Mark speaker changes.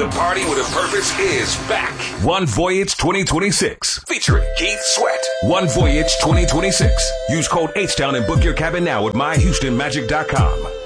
Speaker 1: The Party with a Purpose is back. One Voyage 2026 featuring Keith Sweat. One Voyage 2026. Use code H-Town and book your cabin now at myhoustonmagic.com.